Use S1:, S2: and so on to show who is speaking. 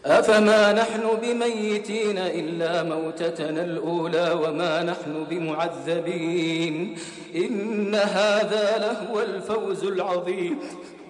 S1: أفما نحن بميتين إلا موتتنا الأولى وما نحن بمعذبين إن هذا لهو الفوز العظيم